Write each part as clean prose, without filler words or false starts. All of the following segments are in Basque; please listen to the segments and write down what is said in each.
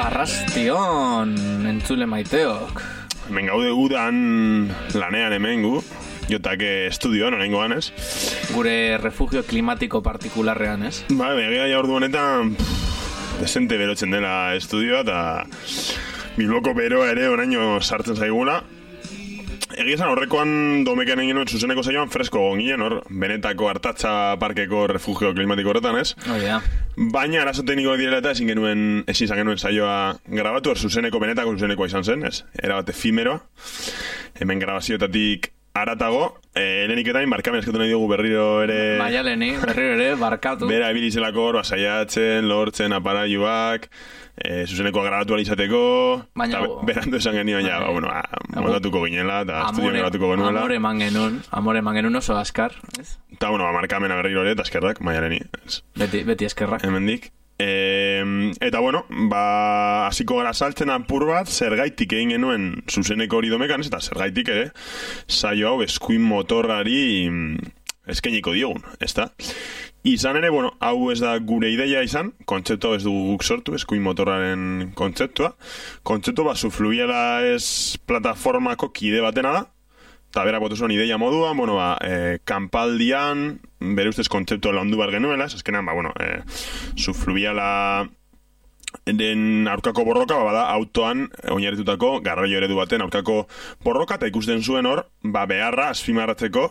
Arrastion, entzule maiteok. Hemen gaude udan lanean hemen gu, jotake estudioan, orengoan ez. Gure refugio klimatiko partikularrean ez. Ba, begia ja ordu honetan desente berotzen dela estudioa, eta Bilboko beroa ere oraino sartzen zaigula. Egia esan horrekoan domekean egin nuen zuzeneko zaioan fresko ginen hor, Benetako Artatza Parkeko refugio klimatiko horretan ez. Oh, yeah. Baina arazo teknikoak direla eta ezin izan genuen saioa grabatu, hor Benetako zuzenekoa izan zen, ez? Erabat efimero, hemen grabazioetatik aratago, lehenik eta barkamen eskatu nahi dugu berriro ere... Maialeni, berriro ere, barkatu. Bera ebilizelako hor, saiatzen, lortzen, aparaiuak, zuzenekoa grabatu alizateko, eta berandu esan genioan ja, moldatuko ginela, eta estudioan grabatuko genuela. Amore eman genuen oso askar, ez? Eta, markamena berriro ere, eta eskerrak, Maialeni. Beti eskerrak. Hemendik. Eta hasiko gara saltzen apur bat zergaitik egin genuen zuzeneko hori domekan, eta zergaitik ere saio hau eskuin motorrari eskainiko diogun, ezta? Izan ere, hau ez da gure ideia izan, kontzeptu hau ez dugu guk sortu, eskuin motorraren kontzeptua. Kontzeptu Zufluviala ez plataformako kide batena da, eta berak botu zuen ideia moduan, kanpaldian, bere ustez kontzeptu laundu bar genuela, azkenan, Zufluviala den aurkako borroka, bada autoan oinarritutako garraio eredu baten aurkako borroka, eta ikusten zuen hor, beharra azpimarratzeko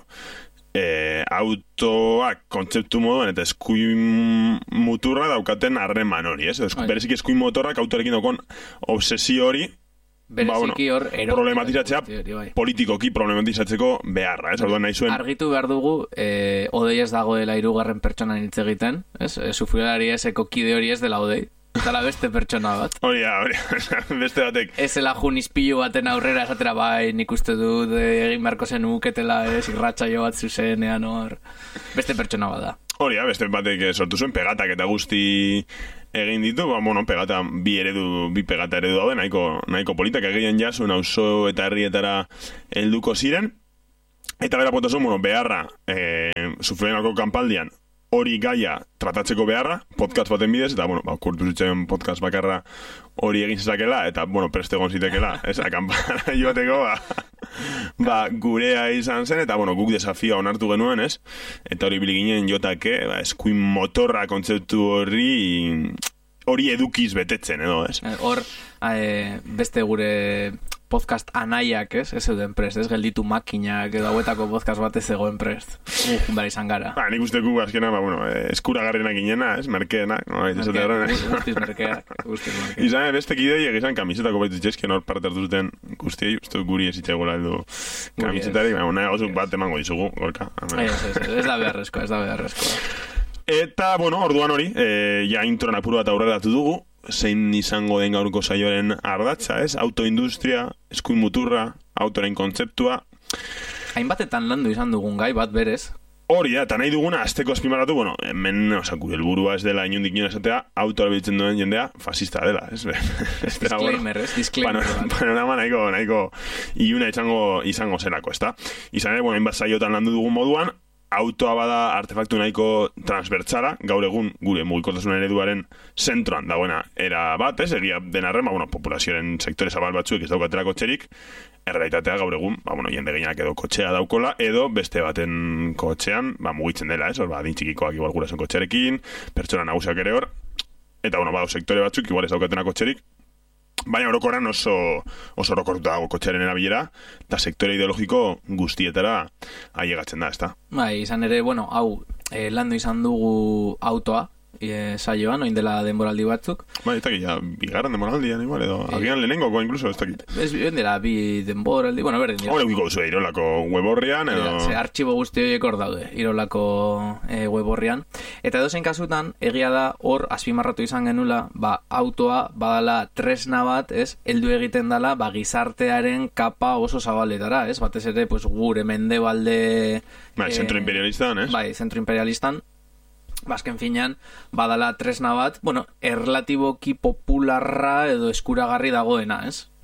autoak kontzeptu moduan eta eskuin muturra daukaten harreman hori, ez? Bereziki eskuin motorrak autorekin daukon obsesio hori, problematizatzea politikoki problematizatzeko beharra, ez? Orduan nahi zuen... Argitu behar dugu, Odei ez dagoela 3. pertsonan hitz egiten, ez? Zufluvialari eseko kide hori ez dela Odei. Eta beste pertsona bat. Hori, beste batek. Ez elajun izpilu baten aurrera esatera nik uste dut egin beharko zen uketela irratsaio bat zuzenean hor. Beste pertsona bat da. Hori, beste batek sortu zuen pegatak eta guzti egin ditu, pegata, bi pegata eredu daude, nahiko politak egin jasun auzo eta herrietara helduko ziren. Eta bera potazun, beharra, Zufluvialako kanpaldian, hori gaia tratatzeko beharra, podcast baten bidez, eta, kurtu zitzen podcast bakarra hori egin zezakela, eta, preste egon zitekela, ez, akampara joateko, gurea izan zen, eta, guk desafioa onartu genuen, ez, eta hori biliginen jotake, eskuin motorra kontzeptu hori edukiz betetzen, edo, ez? Hor, beste gure... podcast anaiak, ez zeuden prest, ez gelditu makinak edo hauetako podcast bat ez zegoen prest. Bera izan gara. Nik uste gu azkena, eskuragarrenak inena, ez, merkeenak. Guztiz merkeak. Izan, beste kidei egizan kamisetako baititxezken hor parte hartu zuten guztiei, uste guri ez itxegola edo kamisetari, nahi gozuk bat emango dizugu, gorka. Ez da beharrezkoa. Eta, orduan hori, ja introan apuru bat aurrera datu dugu, zein izango den gaurko saioaren ardatza, ez? Autoindustria, eskuin muturra, autoren kontzeptua. Hainbatetan landu izan dugun gai bat berez. Hori da, eta nahi duguna, azteko azpimarratu, hemen, gure helburua ez dela inundik nion esatea, autoa biltzen duen jendea, fascista dela, ez? Disclaimer. Panorama nahiko iuna izango zelako, ez da? Izan ere, hainbat saiotan landu dugun moduan, autoa bada artefaktu nahiko transbertsala, gaur egun gure mugikortasun ereduaren zentroan dagoena era bat, ez? Egia den arren, populazioaren sektore zabal batzuek ez daukatera kotxerik, errealitatea gaur egun, jende gehienak edo kotxea daukola, edo beste baten kotxean, mugitzen dela, ez? Hor, adin txikikoak igual gurasen kotxerekin, pertsona nagusiak ere hor, eta, sektore batzuk igual ez daukatena kotxerik, baina orokorran oso orokortuta dago kotxearen erabilera, eta sektore ideologiko guztietara ailegatzen da, ezta? Izan ere, hau, landu izan dugu autoa, saioan, oin dela denboraldi batzuk. Ez dakit, bigarren denboraldian, igual, edo, agian lehenengoko, incluso, ez dakit. Ez dela, bi denboraldi, berdin dira. Hore ukiko zuen, Irolako weborrian, edo... Artxibo guzti horiek hor daude, Irolako weborrian. Eta edozein kasutan, egia da, hor, azpimarratu izan genula, autoa, badala tresna bat, ez, heldu egiten dela, gizartearen kapa oso zabaletara, ez, batez ere, gure mendebalde... Zentro imperialistan, ez? Zentro imperialistan. Azken finean, badala tresna bat, erlatiboki popularra edo eskuragarri dagoena, ez?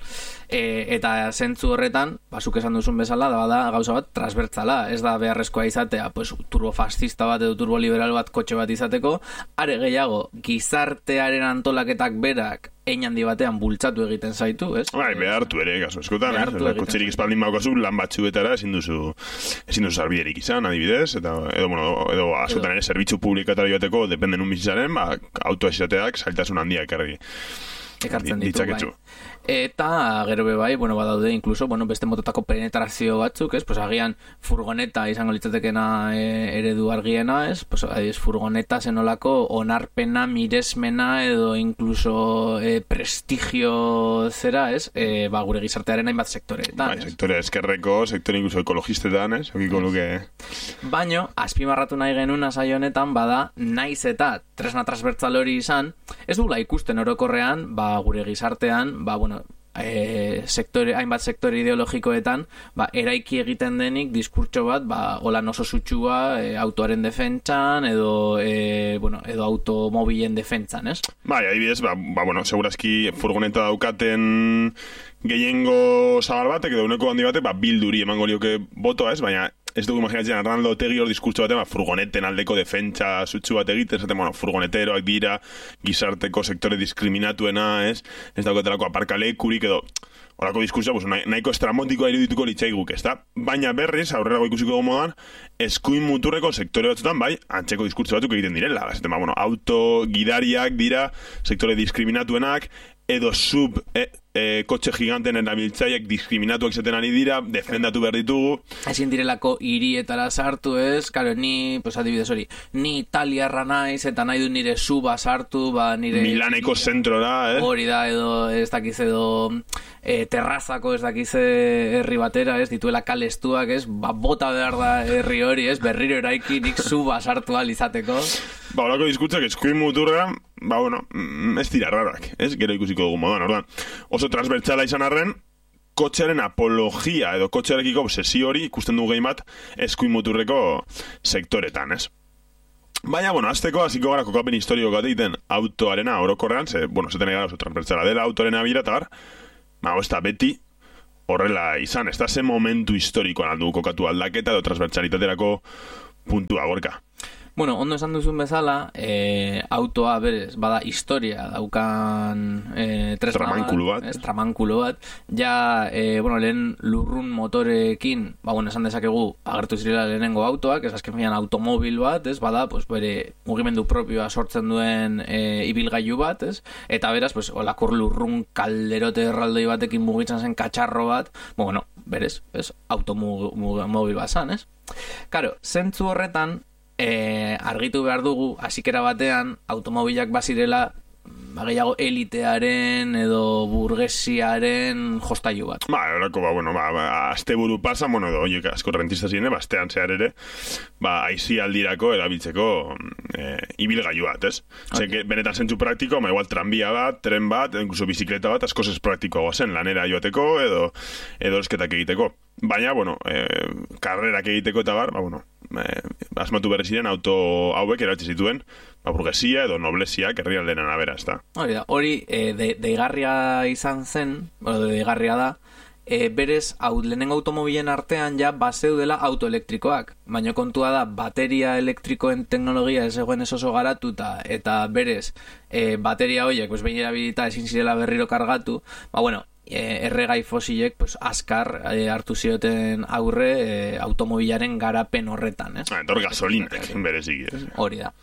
Eta zentzu horretan, zuk esan duzun bezala, da gauza bat transbertzala, ez da beharrezkoa izatea, pues, turbofascista bat edo turboliberal bat kotxe bat izateko, are gehiago, gizartearen antolaketak berak hein handi batean bultzatu egiten zaitu, ez? Bai, behartu ere, kaso eskotan, kotxerik espaldin baukazu, lan batzuetara ezin duzu sarbiderik izan, adibidez, edo askotan ere zerbitzu publikatara joateko, dependen un bizizaren, autoa izateak zailtasun handia ekartzen ditu, bai. Eta gero bai, badaude incluso, beste mototako penetrazio batzuk, ez? Pues agian furgoneta izango litzatekena eredu argiena, ez? Pues furgoneta zenolako onarpena, miresmena edo incluso prestigio zera, ez? Gure gizartearen hainbat sektoreetan. Bai, sektore eskerreko, sektore incluso ekologistetan, ez? Okiko luke. Baino, azpimarratu nahi genuen saio honetan bada, naiz eta tresna transbertzal hori izan, ez dugula ikusten orokorrean, gure gizartean, hainbat sektore ideologikoetan eraiki egiten denik diskurtso bat holan oso sutsua autoaren defentsan edo automobilen defentsan, ez? Bai, adibidez, segurazki furgoneta daukaten gehiengo zabal batek edo uneko handi batek bilduri emango lioke botoa, ez? Baina ez dugu imaginatzen Arnaldo Otegi hor diskurtso batean furgoneten aldeko defentsa sutsu bat egiten, esaten, furgoneteroak dira gizarteko sektore diskriminatuena, ez daukatelako aparkalekurik edo horako diskurtsoa, nahiko estramotikoa irudituko litzaiguk, ez da? Baina berriz, aurrerago ikusiko dugu modan, eskuin muturreko sektore batzutan, antzeko diskurtso batzuk egiten direla, esaten, auto gidariak dira sektore diskriminatuenak, edo kotxe giganten erabiltzaileak diskriminatuak izaten ari dira, defendatu behar ditugu. Ezin direlako hirietara sartu, ez? Karo, adibidez hori, ni italiarra naiz, eta nahi du nire suba sartu, nire... Milaneko zentrora, Hori da, edo, ez dakiz edo... terrazako ez dakize herri batera, ez, dituela kalestuak, ez, bota behar da herri hori, ez, berriro eraiki nik suba sartu alizateko. Horako diskurtzak eskuin muturra, ez dira rarak, ez, gero ikusiko dugu moduan, ordan. Oso transbertsala izan arren, kotxearen apologia edo kotxearekiko obsesio hori ikusten dugu gehi bat eskuin muturreko sektoretan, ez. Baina, azteko, hasiko gara kokapen historiko bat egiten autoarena orokorrean, zeten egara oso transbertsala dela autoarena bira, eta ez da beti horrela izan, ez da zen momentu historikoan aldu kokatu aldaketa edo transbertsalitaterako puntua gorka. Ondo esan duzun bezala, autoa berez, bada historia daukan tramankulo bat, ja, lehen lurrun motorekin, esan dezakegu agertu zirela lehenengo autoak, ez azken finean automobil bat, ez, bada, bere mugimendu propioa sortzen duen ibilgailu bat, ez, eta beraz, olakor lurrun kalderote erraldoi batekin mugitzen zen katxarro bat, berez, ez, automobil bat zan, ez. Karo, zentzu horretan, argitu behar dugu, hasikera batean, automobilak bazirela gehiago elitearen edo burgesiaren jostailu bat. Horako, azte buru pasa, edo oiek asko rentista ziren, astean zehar ere, aizi aldirako erabiltzeko ibilgailu bat, ez? Benetan zentzu praktiko, igual tranbia bat, tren bat, incluso bizikleta bat, asko ez praktikoa zen, lanera joateko edo esketak egiteko. Baina, karrerak egiteko eta asmatu berri ziren auto hauek erabiltzen zituen, burgesia edo noblesiak herrialdeen arabera, ez da. Hori, deigarria izan zen, deigarria da, berez, lehenengo automobilen artean ja bazeudela autoelektrikoak, baina kontua da, bateria elektrikoen teknologia ez egoen ez oso garatuta, eta berez, bateria horiek, behin erabilita ezin zirela berriro kargatu, erregai fosilek azkar hartu zioten aurre automobilaren garapen horretan, ez? Etor gasolinak berezik, ez? Hori da.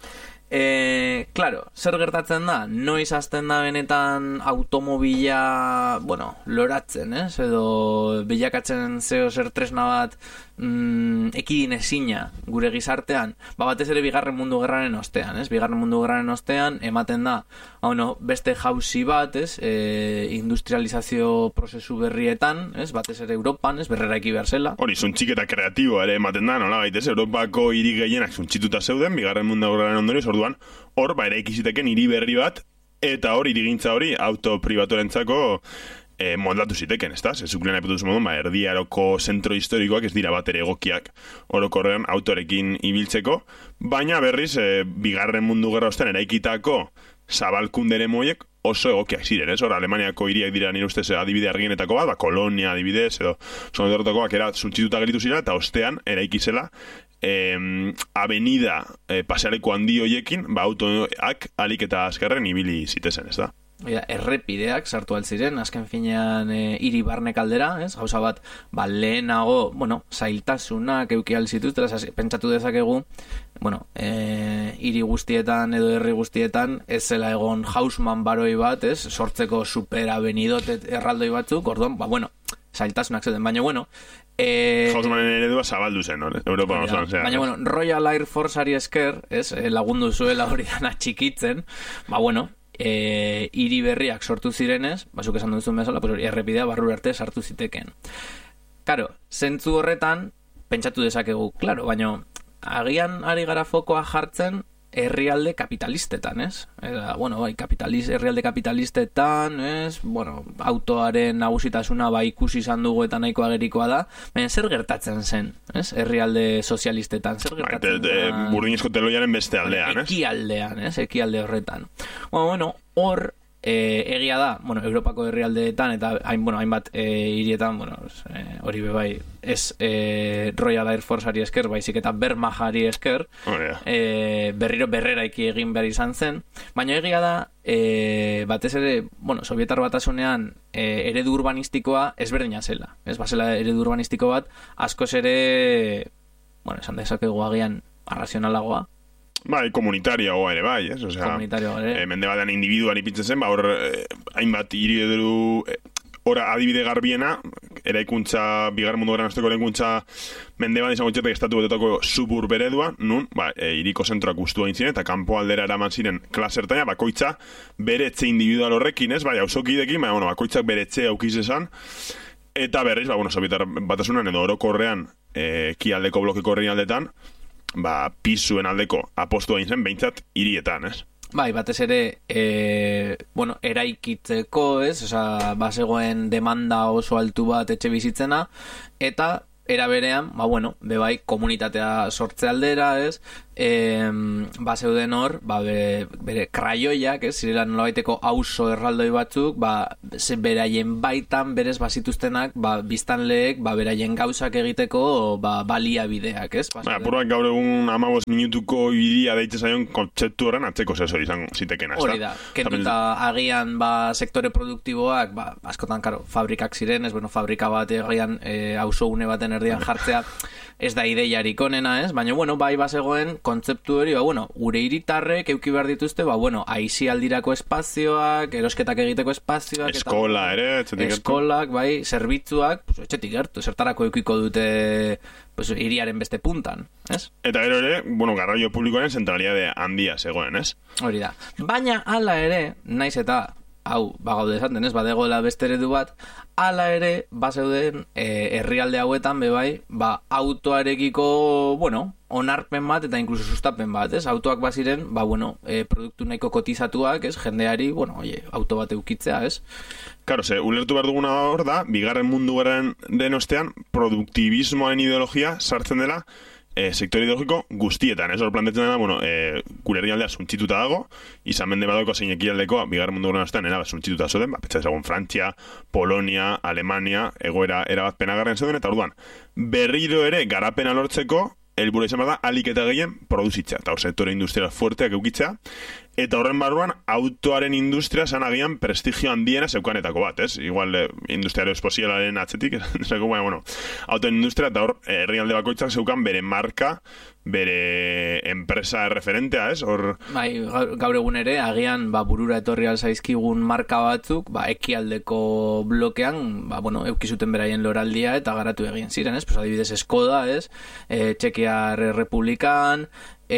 Claro, zer gertatzen da? Noiz hasten da benetan automobila, loratzen, ez? Edo bilakatzen zeo zer tresna bat ekidin ezina gure gizartean, batez ere Bigarren Mundu Gerraren ostean, ez? Bigarren Mundu Gerraren ostean ematen da, beste jauzi bat, ez? Industrializazio prozesu berrietan, ez? Batez ere Europan, ez? Berreraiki behar zela. Hori, zuntxiketa kreatiboa ere ematen da, nola gaitez, Europako hiri gehienak zuntxituta zeuden, Bigarren Mundu Gerraren ondorioz, orduan, hor, eraikiziteken hiri berri bat, eta hor, hirigintza hori, auto pribatorentzako moldatu ziteken, ez da? Zezuklen aipatu duzu modun, erdiaroko zentro historikoak ez dira bat ere egokiak orokorrean autorekin ibiltzeko, baina berriz, Bigarren Mundu Gerra ostean eraikitako zabalkundere moiek oso egokiak ziren, ez? Hor, Alemaniako hiriak dira nire ustez adibide argienetako bat, Kolonia adibidez, edo sonodortakoak era suntzituta geritu ziren, eta ostean, eraikizela, avenida pasealeko handi hoiekin, autoak alik eta azkarren ibili zitezen, ez da? Errepideak sartu altziren, azken finean hiri barnek aldera, ez? Gauza bat, lehenago, zailtasunak euki alzituztela, pentsatu dezakegu, hiri guztietan edo herri guztietan ez zela egon Haussmann baroi bat, ez? Sortzeko superabenidot erraldoi batzuk, orduan, zailtasunak zeuden, baina, Haussmannen eredua zabaldu zen, Europa osoan zea. Baina, Royal Air Forceari esker, ez? Lagundu zuela hori dana txikitzen, hiri berriak sortu zirenez, zuk esan duzun bezala, errepidea barru arte sartu ziteken. Karo, zentzu horretan, pentsatu dezakegu, klaro, baina agian ari gara fokoa jartzen herrialde kapitalistetan, ez? Herrialde kapitalistetan, ez? Autoaren nagusitasuna ikusi izan dugu eta nahiko agerikoa da, baina zer gertatzen zen, ez? Herrialde sozialistetan, zer gertatzen zen? Burdinezko teloiaren beste aldean, ez? Ekialdean, ez? Ekialde horretan. Hor, egia da, Europako herrialdeetan eta hainbat hirietan, hori bebai, ez Royal Air Forceari esker, baizik eta Wehrmachtari esker, berriro berreraiki egin behar izan zen, baina egia da, batez ere, Sovietar Batasunean eredu urbanistikoa ezberdina zela, ez bazela eredu urbanistiko bat, askoz ere, esan dezakegu agian arrazionalagoa, komunitariagoa ere bai, ez? Komunitariagoa ere. Mende batean individuan ipintzen zen, hor hainbat hiri edo hora adibide garbiena, eraikuntza, bigarren mundu gerran azteko eraikuntza mende bat izango txetek estatu betetako suburb eredua, nun, hiriko zentroak ustu hain ziren, eta kanpo aldera eraman ziren klasertaina, bakoitza bere etxe individual horrekin, ez? Auzokidekin, bakoitzak bere etxe aukiz esan, eta berriz, Sovietar Batasunan edo orokorrean kialdeko blokeko herrialdetan, pisuen aldeko apostu egin zen, behintzat hirietan, ez? Batez ere, eraikitzeko, ez? Bazegoen demanda oso altu bat etxe bizitzena, eta era berean, bebai, komunitatea sortze aldera, ez? Zeuden hor, bere kraioiak, ez? Zirela nolabaiteko auzo erraldoi batzuk, beraien baitan, berez bazituztenak, biztanleek, beraien gauzak egiteko, baliabideak, ez? Apuruak gaur egun 15 minutuko hiria deitze zaion kontzeptu horren atzeko zesor izan zitekena, ez da? Hori da, kenduta agian sektore produktiboak, askotan, karo, fabrikak ziren, ez? Fabrika bat agian auzo une baten erdian jartzea, ez da ideiarik onena, ez? Baina, bai bazegoen kontzeptu hori, gure hiritarrek euki behar dituzte, aisialdirako espazioak, erosketak egiteko espazioak, eskola ere, etxetik gertu. Eskolak, zerbitzuak, etxetik gertu, zertarako eukiko dute hiriaren beste puntan, ez? Eta gero ere, garraio publikoaren zentralidade handia zegoen, ez? Hori da. Baina, hala ere, naiz eta hau, gaude esaten, ez, badegoela beste eredu bat, hala ere, zeuden herrialde hauetan, bebai, autoarekiko, onarpen bat, eta inkluso sustapen bat, ez, autoak baziren, produktu nahiko kotizatuak, ez, jendeari, auto bat eukitzea, ez? Karo, ulertu behar duguna hor da, bigarren mundu gerran den ostean, produktibismoaren ideologia sartzen dela, sektore ideologiko guztietan, ez hor plantetzen dena, gure herrialdea suntzituta dago, izan mende badauko zein ekialdekoa, bigarren mundu gerran ostean, erabat suntzituta zoden, pentsa ezagun Frantzia, Polonia, Alemania, egoera erabat penagarren zeuden, eta orduan, berriro ere garapena lortzeko, helburua izan bada, alik eta gehien produzitza, eta hor sektore industrial fuerteak eukitzea, eta horren barruan, autoaren industria zan agian prestigio handiena zeukanetako bat, ez? Igual, industria aeroespazialaren atzetik, autoen industria, eta hor, herrialde bakoitzak zeukan bere marka, bere enpresa referentea, ez? Gaur egun ere, agian, burura etorri alzaizkigun marka batzuk, ekialdeko blokean, eukizuten beraien loraldia, eta garatu egin ziren, ez? Adibidez, Skoda, ez? Txekiar Republikan,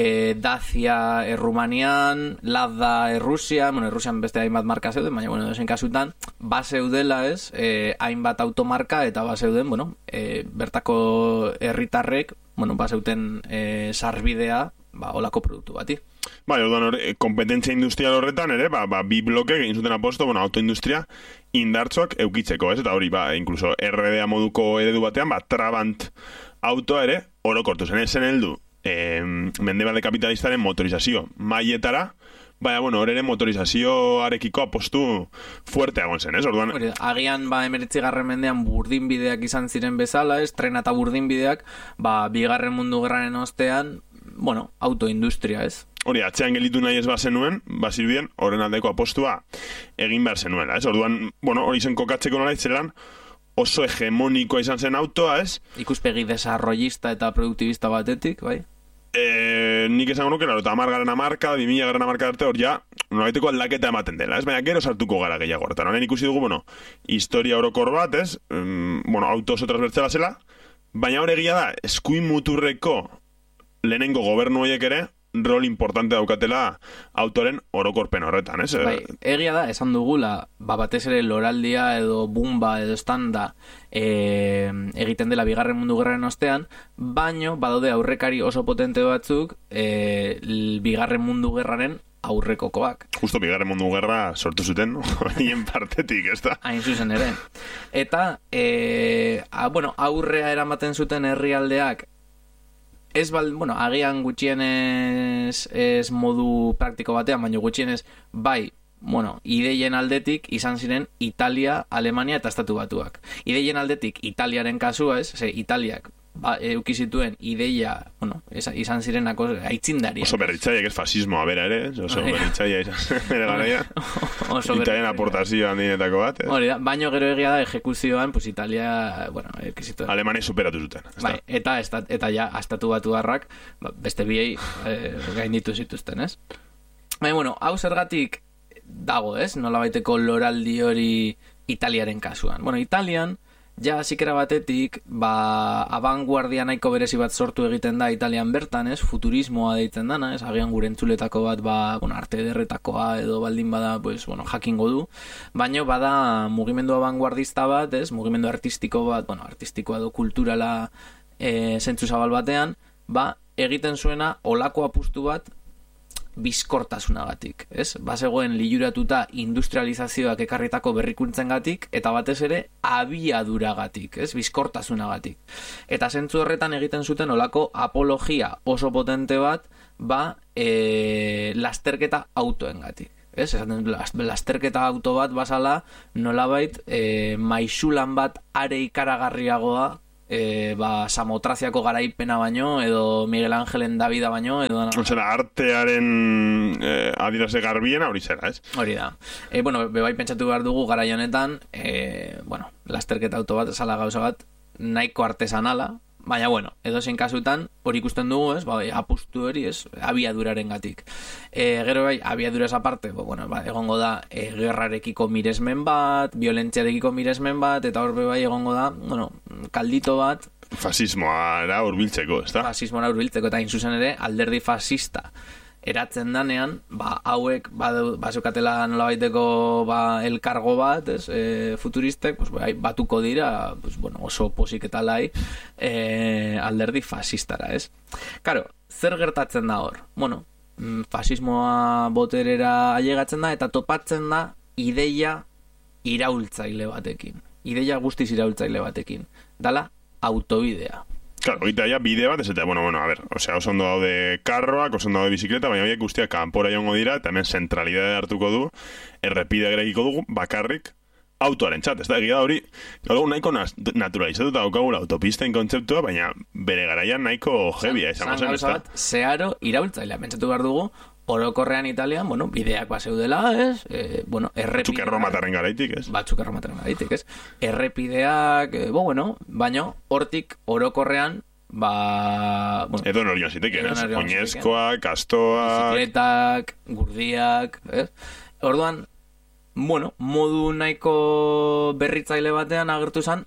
Dacia Rumanian, Lada Rusia, Rusian beste hainbat marka zeuden, baina, dozen kasutan, zeudela, ez, hainbat automarka, eta zeuden, bertako herritarrek, zeuten sarbidea, olako produktu bati. Orduan, kompetentzia industrial horretan ere, bi bloke egin zuten aposto, autoindustria indartzoak eukitzeko, ez? Eta hori, incluso RDA moduko eredu batean, Trabant autoa ere, orokortu zen heldu, mendebalde kapitalistaren motorizazio mailetara, Baina, bueno, hor ere motorizazioarekiko apostu fuerte egon zen, ez? Orduan, agian, 19. mendean burdinbideak izan ziren bezala, ez? Trena eta burdinbideak, bigarren mundu gerraren ostean, bueno, autoindustria, ez? Hori, atzean gelitu nahi ez bazenuen, bazirudien, horren aldeko apostua egin behar zenuela, ez? Orduan, bueno, hori zen kokatzeko nola itzelan, oso hegemonikoa izan zen autoa, ez? Ikuspegi desarrollista eta produktibista batetik, bai? Nik esango nuke, eta 10. hamarka, 2000. hamarka arte hor ja, nolabaiteko aldaketa ematen dela, ez? Baina gero sartuko gara gehiago horretan. Honen ikusi dugu, bueno, historia orokor bat, ez? Bueno, auto oso transbertzela zela, baina hor egia da, eskuin muturreko lehenengo gobernu horiek ere, rol importante daukatela autoren orokorpen horretan, ez? Bai, egia da, esan dugula, batez ere loraldia edo bumba edo standa egiten dela bigarren mundu gerraren ostean, baino badaude aurrekari oso potente batzuk bigarren mundu gerraren aurrekokoak. Justo bigarren mundu gerra sortu zuten, horien partetik, ez da? Hain zuzen ere. Eta, bueno, aurrea eramaten zuten herrialdeak ez bueno, agian gutxienez ez modu praktiko batean, baina gutxienez bai, bueno, ideien aldetik izan ziren Italia, Alemania eta Estatu Batuak. Ideien aldetik Italiaren kasua, ez? Italiak euki zituen ideia, bueno, izan zirenako aitzindaria. Oso berritzaiek ez fasismoa bera ere, oso berritzaia izan ere garaia. Italian aportazio handienetako bat. Hori da, baino gero egia da ejekuzioan, pues Italia, bueno, euki zituen. Alemania superatu zuten. Bai, eta ja, Estatu Batuarrak beste biei gainditu zituzten, ez? Baina, bueno, hau zergatik dago, ez? Nolabaiteko loraldi hori Italiaren kasuan. Bueno, Italian ja, zikera batetik, abanguardia nahiko berezi bat sortu egiten da Italian bertan, ez? Futurismoa deitzen dana, ez? Agian gure entzuletako bat, bueno, arte ederretakoa edo baldin bada, pues, bueno, jakingo du. Baina bada mugimendu abanguardista bat, ez? Mugimendu artistiko bat, bueno, artistikoa edo kulturala zentzu zabal batean, egiten zuena olako apustu bat bizkortasunagatik, ez? Bazegoen liluratuta industrializazioak ekarritako berrikuntzengatik eta batez ere abiaduragatik, ez? Bizkortasunagatik. Eta zentzu horretan egiten zuten olako apologia oso potente bat, lasterketa autoengatik. Ez? Lasterketa auto bat basala nolabait maisulan bat are ikaragarriagoa Samotraziako garaipena baino edo Miguel Ángelen Davida baino edo artearen adierazle garbiena hori zera, ez? Hori da. Bueno, bebai pentsatu behar dugu garai honetan, bueno, lasterketa auto bat, sala gauza bat nahiko artesanala, baina bueno, edozein kasutan hori ikusten dugu, ez? Apustu hori, ez? Abiaduraren gatik. Gero bai, abiaduraz aparte, bueno, egongo da gerrarekiko miresmen bat, violentziarekiko miresmen bat, eta hor bai egongo da, bueno, kaldito bat fasismoara hurbiltzeko, ez da? Fasismoara hurbiltzeko, eta inzuzen ere alderdi fascista eratzen danean, hauek bazukatela nolabaiteko elkargo bat, ez, futuristek, pues, batuko dira, pues, bueno, oso posik eta lai alderdi fascistara, ez? Karo, zer gertatzen da hor? Bueno, fasismoa boterera ailegatzen da eta topatzen da ideia iraultzaile batekin. Ideia guztiz iraultzaile batekin. Dala, autobidea. Claro, oita ya bide bat, ez eta, bueno, a ver, osea, oso ondo daude karroak, oso ondo daude bizikleta, baina horiek guztiak kanpora jongo dira, eta hemen zentralidade hartuko du, errepide gerekiko dugu, bakarrik, autoaren txat, ez da, egia hori, nahiko naturalizatuta daukagula autopisten kontzeptua, baina bere garaian nahiko jebia izango zen, ez da? Zeharo iraultzailea, pentsatu behar dugu, orokorrean Italian, bueno, bideak baseudela, ez? Bueno, errepideak... Batzuk erromataren garaitik, ez? Batzuk erromataren garaitik, ez? Errepideak, bueno, baina hortik orokorrean, bueno... Edo norion ziteken, ez? Oinezkoak, kastoak... Bizikletak, gurdiak, ez? Orduan, bueno, modu nahiko berritzaile batean agertu zen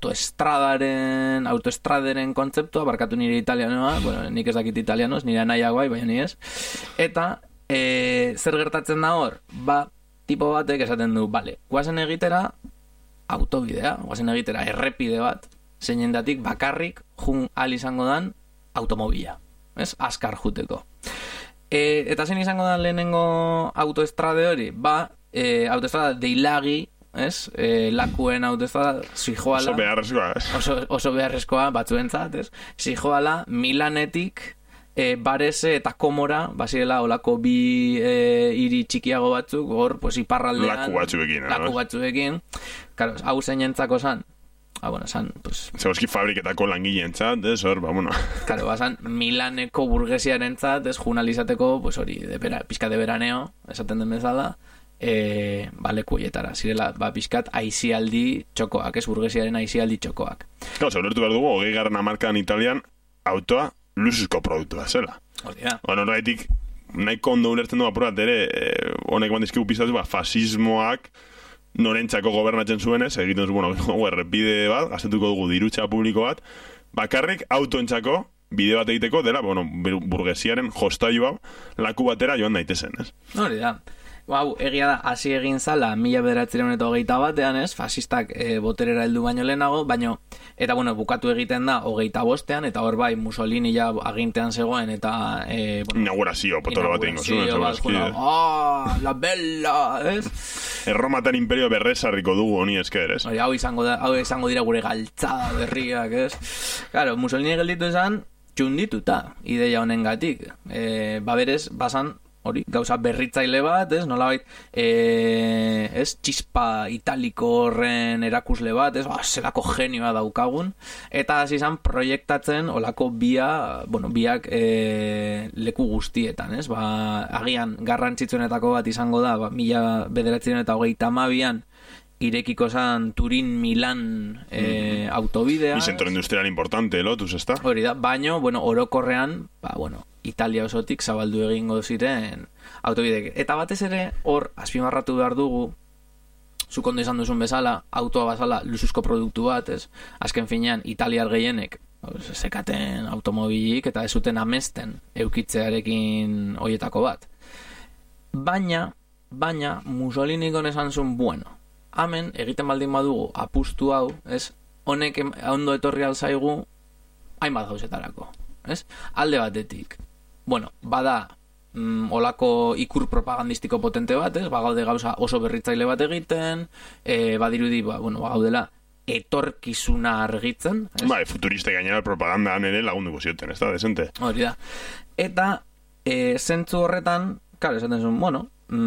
autoestraderen kontzeptua, barkatu nire italianoa, bueno, nik ez dakit italianoz, nire nahiago bai, baina ni ez. Eta, zer gertatzen da hor? Tipo batek esaten du, bale, guazen egitera autobidea, guazen egitera errepide bat, zeinendatik bakarrik jun al izango dan automobila, ez? Azkar juteko. Eta zein izango da lehenengo autoestrade hori? Autoestrada deilagi, ez? Lakuen autoestrada zijoala... Oso beharrezkoa, ez? Oso beharrezkoa batzuentzat, ez? Zijoala Milanetik Barese eta Komora, basirela olako bi hiri txikiago batzuk, hor, pues, iparraldean... Laku batzuekin. Claro, hau zeinentzako zan. Bueno, zan, pues... Zegoski fabriketako langileentzat, ez, hor, ba, bueno. Claro, zan, Milaneko burgesiarentzat, ez, junalizateko, pues hori, pizka de veraneo, esaten den bezala, leku hoietara. Zirela, pizkat aizialdi txokoak, ez, burgesiaren aizialdi txokoak. Claro, zaulertu behar dugu, 20. hamarkadan Italian, autoa luxuzko produktua zela. Hori da. Bueno, horretik, nahiko ondo ulertzen du apurat ere, honek bandizkigu piztatu, fasismoak, norentzako gobernatzen zuenez, egiten zu, errepide bat, gaztetuko dugu dirutza publiko bat, bakarrik autoentzako bide bat egiteko dela, burgesiaren jostailu hau laku batera joan daitezen, ez? Hori da. Hau, egia da, hasi egin zala 1921 ez, fasistak boterera heldu baino lehenago, eta bukatu egiten da 25ean, eta hor bai Mussolini ja agintean zegoen, eta... inaugurazio, potolo bat egingo zuen. La bella, ez? Erromatan imperio berrezarriko dugu honi esker, ez? Hau izango dira gure galtzada berriak, ez? Claro, Mussolini gelditu esan, txundituta, ideia honengatik. Berez, basan, hori, gauza berritzaile bat, ez, nolabait, ez, txispa italiko horren erakusle bat, ez, zelako genioa daukagun, eta hasi izan proiektatzen olako biak leku guztietan, ez, agian garrantzitsuenetako bat izango da, 1922an irekiko zan Turin-Milan autobidea. Y centro industrial importante, Lotus, ezta? Hori da, baino, orokorrean, Italia osotik zabaldu egingo ziren autobidek. Eta batez ere, hor, azpimarratu behar dugu, zuk ondo izan duzun bezala, autoa bazala luxuzko produktu bat, ez? Azken finean, italiar gehienek sekaten automobilik eta ez zuten amesten eukitzearekin hoietako bat. Baina, Mussoliniko esan zuen, hemen egiten baldin badugu apustu hau, ez? Honek ondo etorri alzaigu hainbat gauzetarako, ez? Alde batetik, bada olako ikur propagandistiko potente bat, ez? Bagaude gauza oso berritzaile bat egiten, badirudi, bagaudela etorkizuna argitzen, ez? Futuriste gainera propagandan ere lagunduko zioten, ez da, desente? Hori da. Eta, zentzu horretan, claro, esaten zuen,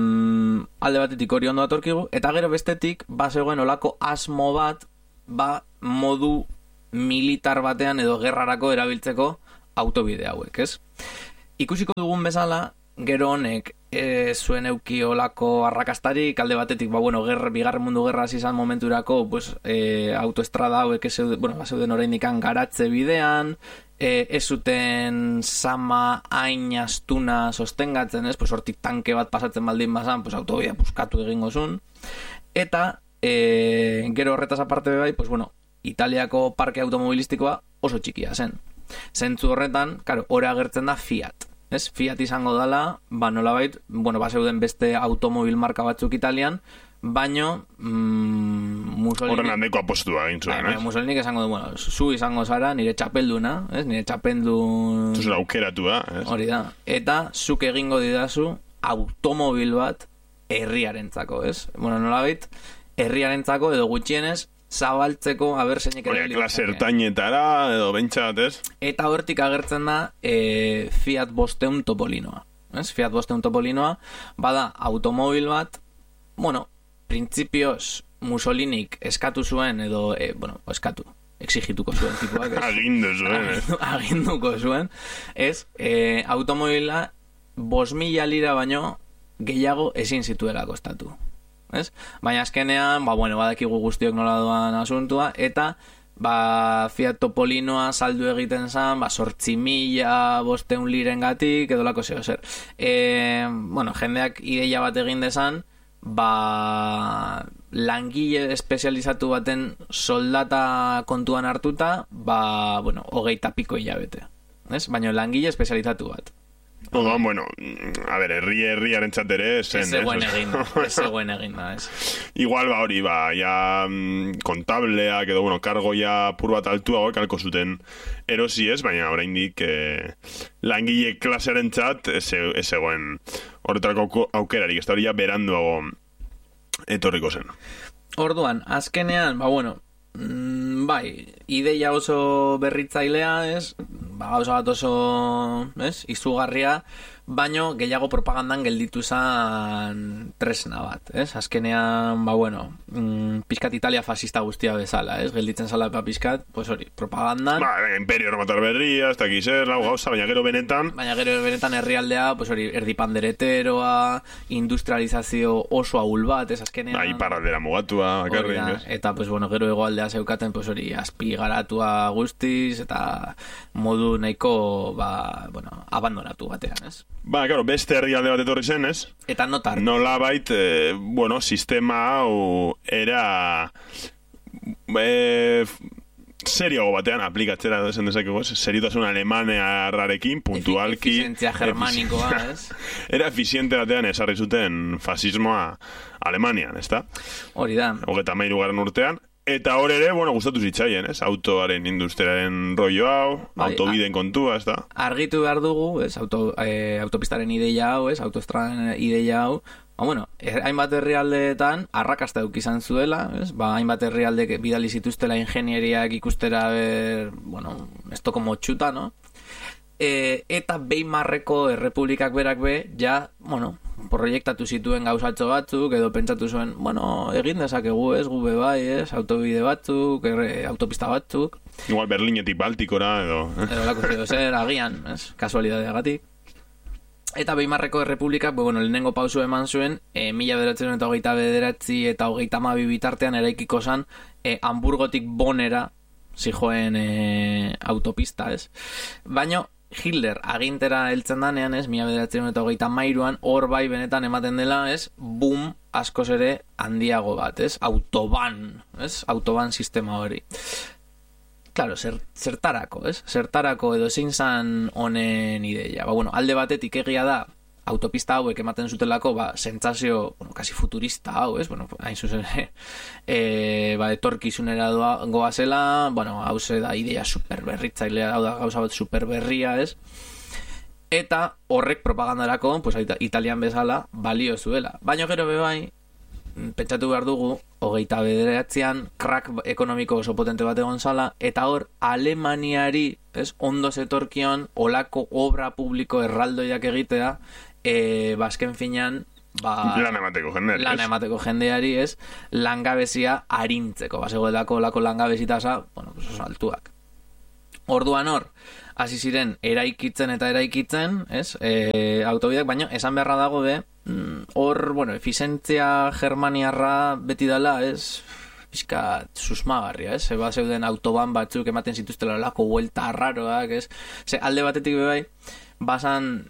alde batetik hori ondo atorkigu, eta gero bestetik, zegoen olako asmo bat, modu militar batean edo gerrarako erabiltzeko autobide hauek, ez? Ikusiko dugun bezala, gero honek zuen euki olako arrakastarik, alde batetik, bigarren mundu gerra izan momenturako, autoestrada hauek zeuden oraindikan garatze bidean, ez zuten sama hain astuna sostengatzen, ez? Hortik tanke bat pasatzen baldin bazan, autobidea puskatu egingo zuen. Eta, gero horretaz aparte bai, Italiako parke automobilistikoa oso txikia zen. Zentzu horretan, hori agertzen da Fiat. Ez? Fiat izango dela, nolabait, zeuden beste automobil marka batzuk Italian, baino Mussolini... Horren handeko apostua egin zuen, ez? Mussolinik esango du, zu izango zara, nire txapelduna, ez? Nire txapeldun... Zuzera aukeratua, ez? Hori da. Eta zuk egingo didazu automobil bat herriarentzako, ez? Nolabait, herriarentzako edo gutxienez zabaltzeko zeinek ere klase ertainetara edo bentsat, ez? Eta hortik agertzen da Fiat 500 Topolinoa, ez? Fiat 500 Topolinoa bada automobil bat, printzipioz Mussolinik eskatu zuen edo, exigituko zuen tipuak, aginduko zuen, ez? Automobila 5.000 lira baino gehiago ezin zituela kostatu. Ez? Baina azkenean, badakigu guztiok nola doan asuntua, eta Fiat Topolinoa saldu egiten zen, 8.500 lirengatik, edo lako zer. Jendeak ideia bat egin dezan, langile espezializatu baten soldata kontuan hartuta, 20 piko hilabete. Baina langile espezializatu bat. Herriaren txatere zen, ez zegoen egin da, ez. Igual, hori, kontableak edo, kargoia pur bat altua kalko zuten erosi ez, baina oraindik langile klasearen txat ez zegoen horretarako aukerarik, ez da hori beranduago etorriko zen. Orduan, azkenean, ideia oso berritzailea, ez? gauza bat oso, izugarria, baino gehiago propagandan gelditu zan tresna bat, azkenean, pizkat Italia fascista guztia bezala, gelditzen zala pizkat, pues hori, propagandan. Imperio Romatar berria, ez dakiz gauza, baina gero benetan herrialdea, pues hori, erdipandereteroa, industrializazio oso ahul bat, azkenean. Iparraldera mugatua, bakarrik, eta, pues gero hegoaldea zeukaten, pues hori, azpigaratua guztiz, eta modu nahiko, abandonatu batean, claro, beste herrialde bat etorri zen, Eta notar. Nola bait, sistema hau era serioago batean aplikatzera zen dezakegu, seriotasun alemanearrarekin, puntualki. Efizientzia germanikoa, Era efiziente batean esarri zuten fasismoa Alemanian, ezta? Hori da. 33. urtean. Eta hor ere, gustatu zitzaien, autoaren industriaren rollo hau, autobideen kontua, ez da? Argitu behar dugu, autopistaren ideia hau, autoestradan ideia hau, hainbat herrialdeetan arrakasta eduki izan zuela, hainbat herrialde bidali zituztela ingenieriak ikustera, esto como txuta, no? Eta Weimarreko errepublikak berak proiektatu zituen gauzatxo batzuk, edo pentsatu zuen, egin dezakegu, gube bai, autobide batzuk, autopista batzuk. Igual Berlinetik Baltikora, edo... Edo lako zer, agian, kasualidadeagatik. Eta Weimarreko errepublikak, lehenengo pausu eman zuen, 1929 eta 1932 bitartean eraikiko zan, Hamburgotik Bonera zijoen autopista, Baina Hitler agintera heltzen danean, 1933an, hor bai benetan ematen dela, boom askoz ere handiago bat, autoban, autoban sistema hori. Claro, zertarako, Zertarako edo zein zan honen ideia. Alde batetik egia da, autopista hauek ematen zutelako, sentsazio, kasi futurista hau, hain zuzen, etorkizunera goazela, hau da idea superberritzailea, hau da gauza bat superberria, eta horrek propagandarako, Italian bezala, balio zuela. Baina gero bebai, pentsatu behar dugu, 29an, krak ekonomiko oso potente bat egon zala, eta hor, Alemaniari, ondo zetorkion, olako obra publiko erraldoiak egitea, azken finean lan emateko jendeari, langabezia arintzeko, zegoelako olako langabezitasa, oso altuak. Orduan hor, hasi ziren eraikitzen, autobideak, baina esan beharra dago hor, efizientzia germaniarra beti dela, pizkat susmagarria, Zeba zeuden autoban batzuk ematen zituztela lako vuelta arraroak, alde batetik bebai, basan,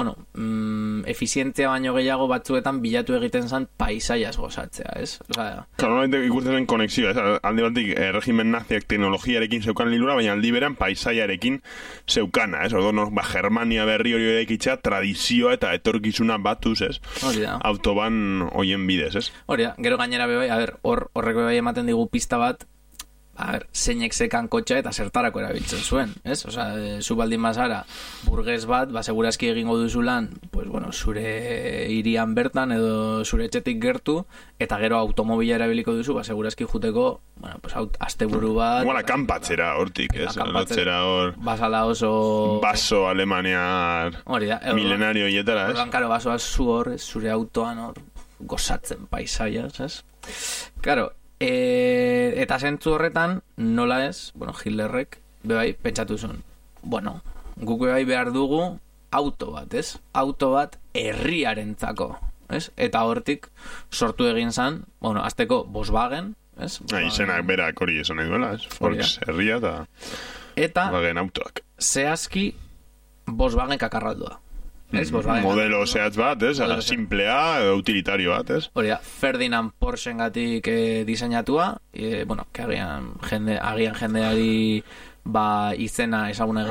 efizientzia baino gehiago batzuetan bilatu egiten zan paisaiaz gozatzea, Normalmente ikusten zen konexioa, alde batik regimen naziak teknologiarekin zeukan lilura, baina aldi beran paisaiarekin zeukana, Germania berri hori eraikitzea, tradizioa eta etorkizuna batuz, autoban hoien bidez, Hori da, gero gainera bebai, horrek bebai ematen digu pista bat, zeinek zekan kotxa eta zertarako erabiltzen zuen, zu baldin bazara burges bat, segurazki egingo duzu lan, zure hirian bertan edo zure etxetik gertu, eta gero automobila erabiliko duzu, segurazki juteko, asteburu bat... kanpatzera hortik, lotzera hor... Basala oso... Baso alemaniar... Milenario hietara, Karo, basoa zu hor, zure autoan hor, gozatzen paisaiaz, Karo, eta zentzu horretan, nola Hitlerrek, bebai, pentsatu zuen. Guk bebai behar dugu auto bat, Auto bat herriarentzako, Eta hortik sortu egin zan, azteko Volkswagen, izenak berak hori esan nahi duela, Volks herria eta Volkswagen autoak. Zehazki Volkswagen kakarraldua. Modelo zehatz bat, simplea, utilitario bat, Hori da, Ferdinand Porschen gatik diseinatua, agian jendeari izena ezaguna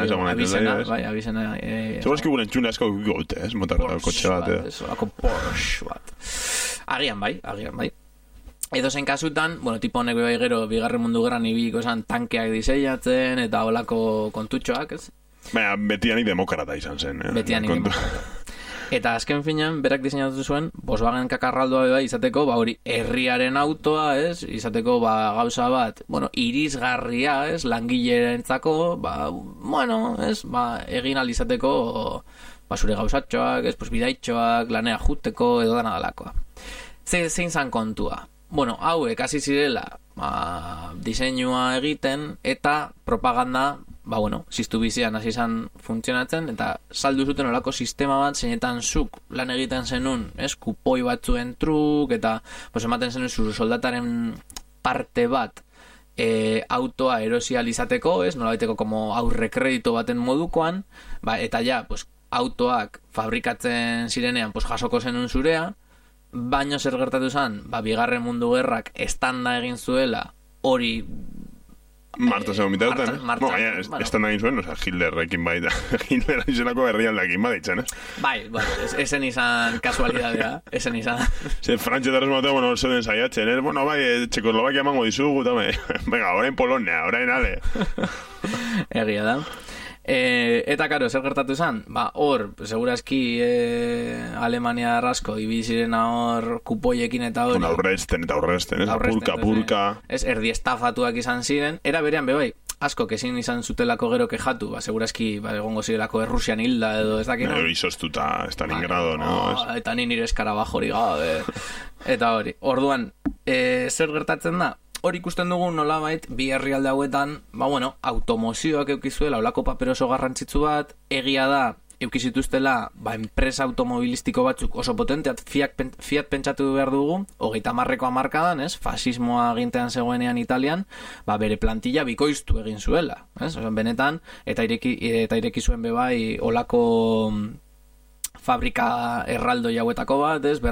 abizena Zagozki guren txuna esko gote, motarra kotxe bat, Porsche bat. Agian bai. Edo zen kasutan, tipo honek bai gero bigarren mundu gerran ibiliko esan tankeak diseinatzen eta holako kontutxoak, Baina, betianik demokrata izan zen. Betianik demokrata. Eta azken finean, berak diseinatu zuen, Volkswagen kakarraldoa bai izateko, hori herriaren autoa, ez? Izateko, gauza bat, irisgarria, ez? Langileentzako, ez? Egin alizateko, zure gauzatxoak, ez? Bidaitxoak, lanea juteko, edo dana dalakoa. Zein zan kontua? Hauek hasi zirela, diseinua egiten, eta propaganda, ziztu bizian hasi izan funtzionatzen, eta saldu zuten olako sistema bat, zeinetan zuk lan egiten zenun, ez, kupoi batzuen truk, eta ematen zenun zure soldataren parte bat autoa erosializateko, ez, nolabaiteko como aurrekredito baten modukoan, eta ja, autoak fabrikatzen zirenean, jasoko zenun zurea, baino zer gertatu zen, Bigarren Mundu Gerrak estanda egin zuela, hori Marta zegoen mitatutan, estanda egin zuen, Hitlerrekin baita, Hitler izenako herrialdeekin badaitzen, esen izan kasualidadea, esen izan. Frantxetarrez matea, zeuden saiatzen, Txekoslovakia emango dizugu, venga, orain Polonia, orain ale. Egia da. Eta karo, zer gertatu zen? Hor, segurazki Alemania arrasko ibizirena hor kupoiekin eta hori aurrezten, purka erdi estafatuak izan ziren, era berean bebai asko kezin izan zutelako gero kejatu, segurazki egongo zirelako Errusian hilda edo ez dakit izoztuta Stalingrado, eta nire eskarabajori gabe eta hori, orduan zer gertatzen da? Hor ikusten dugu nolabait bi herrialde hauetan, automozioak eukizuela, olako paper oso garrantzitsu bat, egia da, eukizituztela, enpresa automobilistiko batzuk oso potenteat, Fiat pentsatu behar dugu, 30ko hamarkadan, ez, fasismoa gintean zegoenean Italian, bere plantilla bikoiztu egin zuela, ez, benetan, eta ireki zuen bebai olako fabrika erraldoi hauetako bat, ez,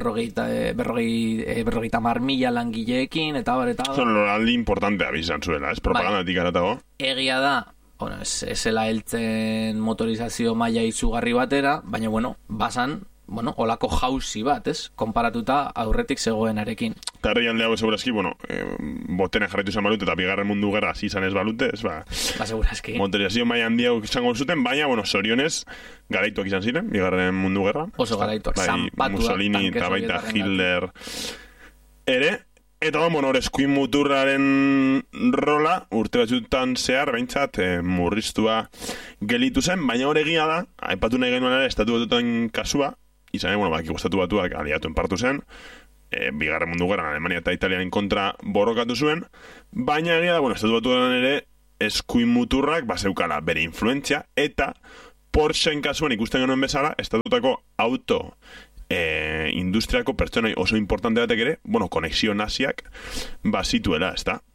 50.000 langileekin, eta bar, eta bar. Zon loraldi importantea bizan zuela, ez, propagandatik aratago. Egia da, esela heltzen motorizazio maila izugarri batera, baina, basan, olako jauzi bat, ez, konparatuta aurretik zegoenarekin. Eta herrialde hau segurazki, botena jarraitu izan balute, eta Bigarren Mundu Gerra hasi izan ez balute, ez, segurazki. Motorizazio maila handia izango zuten, baina, zorionez, garaituak izan ziren, Bigarren Mundu Gerra. Oso garaituak, zanpatuak. Mussolini eta baita Hitler ere, eta hor eskuin muturraren rola, urte batzutan zehar, behintzat, murriztua gelitu zen, baina hor egia da, aipatu nahi genuen ere, estatu batutan kasua, izan, estatu batuak aliatuen partu zen, Bigarren Mundu Gerran Alemania eta Italianen kontra borrokatu zuen, baina egia da, estatu batuan ere eskuin muturrak zeukala bere influentzia, eta Porscheen kasuan ikusten genuen bezala, estatutako auto industriako pertsonai oso importante batek ere, konexio naziak zituela, ez da?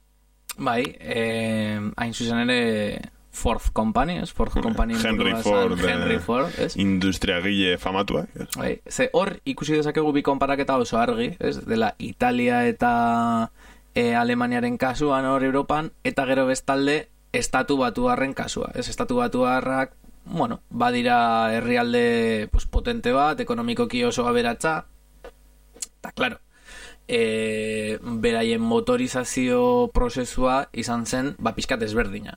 Hain zuzen ere Ford Company, ez? Ford Company Henry Ford, ez? Industriagile famatua. Ze hor ikusi dezakegu bi konparaketa oso argi, ez? Dela Italia eta Alemaniaren kasuan hor Europan, eta gero bestalde estatu batuarren kasua, ez? Estatu batuarrak, badira herrialde potente bat, ekonomikoki oso aberatsa, eta klaro, beraien motorizazio prozesua izan zen, pixkat ezberdina.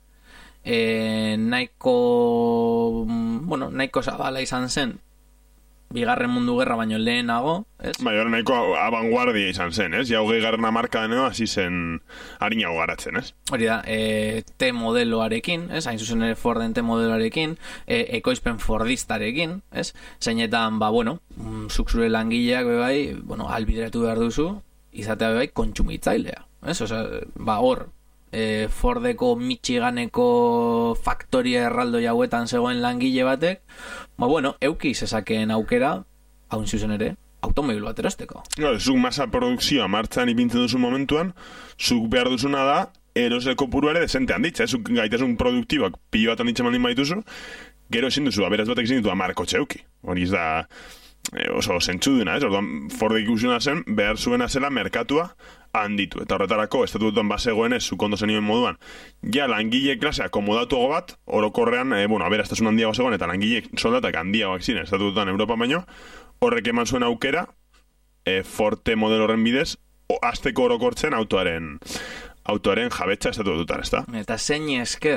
Nahiko zabala izan zen Bigarren Mundu Gerra baino lehenago, ez? Nahiko abanguardia izan zen, ez? Ja 20. hamarkadan hasi zen harinago garatzen, ez? Hori da, T-modeloarekin, ez? Hain zuzen ere Forden T-modeloarekin, ekoizpen fordistarekin, ez? Zeinetan, zuk zure langileak bebai, albideratu behar duzu, izatea bebai kontsumitzailea, ez? Hor, Fordeko Michiganeko faktoria erraldoi hauetan zegoen langile batek, euki zezakeen aukera, haun zuzen ere, automobil bat erosteko. Zuk masa produkzioa martxan ipintzen duzu momentuan, zuk behar duzuna da, eroseko puru ere desente handitza, zuk gaitasun produktibak pilo bat handitza mandin baituzu, gero ezin duzu, aberaz batek ezin ditu amarko txeuki. Hori ez da oso zentzuduna, ez? Orduan, Fordek ikusuna zen, behar zuena zela merkatua handitu. Eta horretarako, estatutuan bazegoen ez, zukondo zenioen moduan, ja langile klasea komodatuago bat, orokorrean, aberaztasun handiago zegoen, eta langile soldatak handiagoak ziren, estatutuan Europa baino, horrek eman zuen aukera, Forte modelo horren bidez, azteko orokortzen autoaren jabetza estatututan, ez da? Eta zein esker,